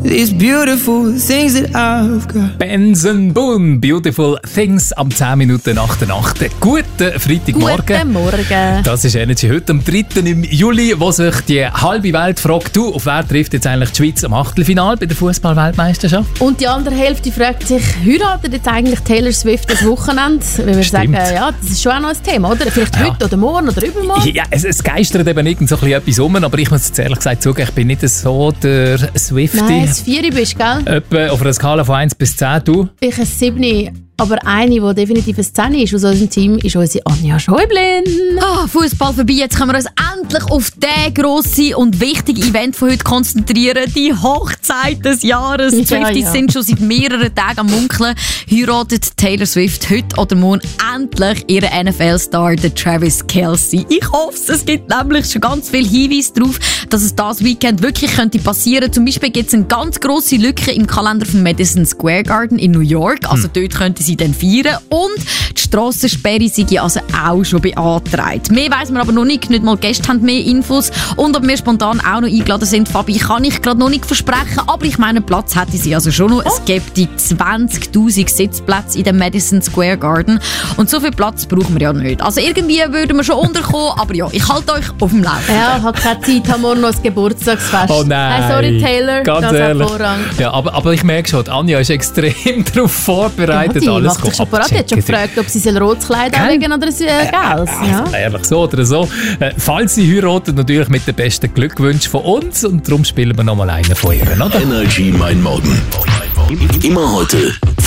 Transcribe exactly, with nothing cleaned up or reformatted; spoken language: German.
these beautiful things that I've got. Benson Boone, Beautiful Things am zehn Minuten nach der Nacht. Guten Freitagmorgen. Guten Morgen. Das ist Energy heute am dritten Juli, wo sich die halbe Welt fragt, du, auf wer trifft jetzt eigentlich die Schweiz am Achtelfinale bei der Fußball-Weltmeisterschaft? Und die andere Hälfte fragt sich, heiratet jetzt eigentlich Taylor Swift das Wochenende? Wenn wir Stimmt. sagen, ja, das ist schon auch noch ein Thema, oder? Vielleicht Ja. heute oder morgen oder übermorgen? Ja, es, es geistert eben irgend so ein bisschen etwas um, aber ich muss jetzt ehrlich gesagt zugeben, ich bin nicht so der Swiftie. Nein, das Vieri bist, gell? Etwa auf einer Skala von eins bis zehn, du? Ich ein Siebni. Aber eine, die definitiv ein Szene ist aus unserem Team, ist unsere Anja Schäublin. Ah, Fußball vorbei. Jetzt können wir uns endlich auf das grosse und wichtige Event von heute konzentrieren. Die Hochzeit des Jahres. Die Ja, Swifties ja. sind schon seit mehreren Tagen am Munkeln. Heiratet Taylor Swift heute oder morgen endlich ihren N F L-Star, den Travis Kelce. Ich hoffe es. Es gibt nämlich schon ganz viele Hinweise darauf, dass es das Weekend wirklich könnte passieren. Zum Beispiel gibt es eine ganz grosse Lücke im Kalender vom Madison Square Garden in New York. Also hm. dort könnte sie dann feiern. Und die Strassensperre sei also auch schon beantragt. Mehr weiss man aber noch nicht. Nicht mal Gäste haben mehr Infos. Und ob wir spontan auch noch eingeladen sind, Fabi, kann ich gerade noch nicht versprechen. Aber ich meine, Platz hätte sie also schon noch. Oh. Es gibt die zwanzigtausend Sitzplätze in dem Madison Square Garden. Und so viel Platz brauchen wir ja nicht. Also irgendwie würden wir schon unterkommen. Aber ja, ich halte euch auf dem Laufenden. Ja, ich habe keine Zeit, haben morgen noch das Geburtstagsfest. Oh nein. Hey, sorry Taylor, Ganz das ehrlich. hat Vorrang. Ja, aber, aber ich merke schon, Anja ist extrem darauf vorbereitet. Ja, die alles macht sich schon parat. Die hat schon gefragt, ob sie ein rotes Kleid Gell? anlegen oder ein äh, gelbes. Ja. Also, ehrlich, so oder so. Äh, falls sie heiraten, natürlich mit den besten Glückwünschen von uns. Und darum spielen wir noch mal einen von ihr, oder? Energy Mein Morgen. Immer heute